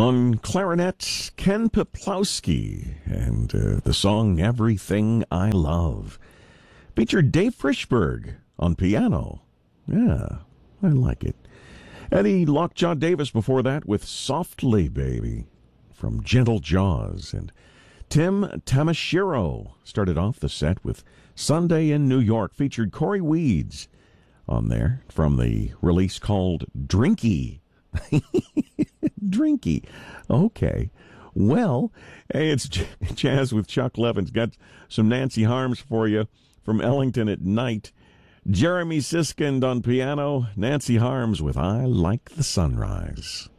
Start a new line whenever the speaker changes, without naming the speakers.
On clarinet, Ken Peplowski, and the song Everything I Love. Featured Dave Frischberg on piano. Yeah, I like it. Eddie Lockjaw Davis before that with Softly Baby from Gentle Jaws. And Tim Tamashiro started off the set with Sunday in New York. Featured Corey Weeds on there from the release called Drinky. Drinky. Okay. Well, hey, it's Jazz with Chuck Levins. Got some Nancy Harms for you from Ellington at Night. Jeremy Siskind on piano. Nancy Harms with I Like the Sunrise.